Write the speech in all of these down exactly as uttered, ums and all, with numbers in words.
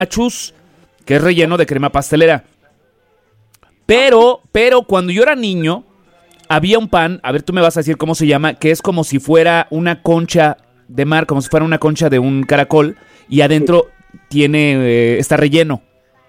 nachos, que es relleno de crema pastelera. Pero, pero cuando yo era niño, había un pan, a ver, tú me vas a decir cómo se llama, que es como si fuera una concha de mar, como si fuera una concha de un caracol, y adentro tiene, eh, está relleno.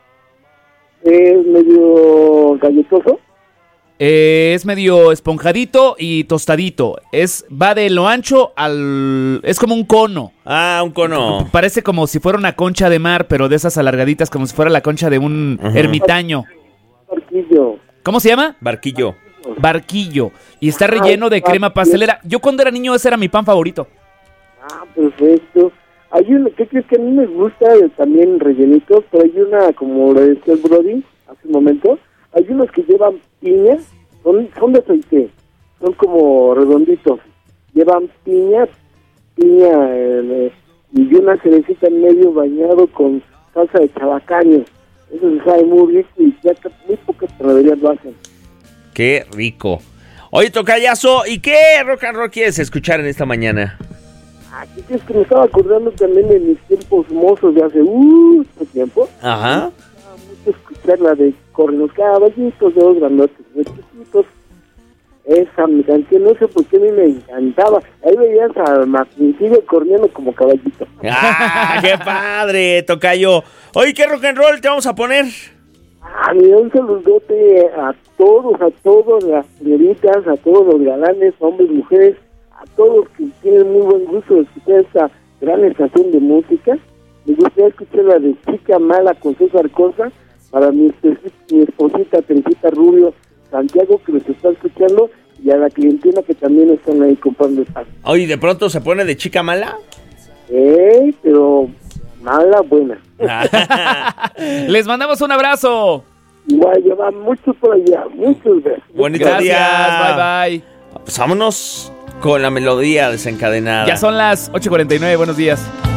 ¿Es medio galletoso? Eh, es medio esponjadito y tostadito. Es, va de lo ancho al... Es como un cono. Ah, un cono. Parece como si fuera una concha de mar, pero de esas alargaditas, como si fuera la concha de un uh-huh. ermitaño. Barquillo. ¿Cómo se llama? Barquillo. Barquillo. Y está relleno de crema pastelera. Yo cuando era niño ese era mi pan favorito. Ah, perfecto. Hay una, ¿qué crees que a mí me gusta también rellenitos? Pero hay una, como lo decía el Brody hace un momento, hay unos que llevan piña, son, son de aceite, son como redonditos, llevan piña, piña eh, y una cerecita en medio bañado con salsa de chabacaño. Eso se sabe muy rico y ya muy pocas panaderías lo hacen. ¡Qué rico! Oye, tocayazo, ¿y qué rock and roll quieres escuchar en esta mañana? Aquí es que me estaba acordando también de mis tiempos mozos de hace uh, tiempo. Ajá. Me gusta escuchar la de Corren los caballitos de los grandotes, de chiquitos. Esa mi canción, no sé por qué a mí me encantaba. Ahí veías a Martincillo corriendo como caballito. ¡Ah, qué padre, tocayo! Oye, ¿qué rock and roll te vamos a poner? Ah, mira, un saludote a todos, a todas las señoritas, a todos los galanes, hombres, mujeres, a todos que tienen muy buen gusto de escuchar esta gran estación de música. Me gustaría escuchar la de Chica Mala con César Cosa para mi, mi esposita Teresita Rubio Santiago, que nos está escuchando, y a la clientela que también están ahí comprando espacio. Oye, ¿de pronto se pone de chica mala? Eh, pero mala, buena. Les mandamos un abrazo. Igual, lleva muchos por allá, muchos besos. Bonito Gracias, día. bye bye. Pues vámonos con la melodía desencadenada. Ya son las ocho cuarenta y nueve, buenos días.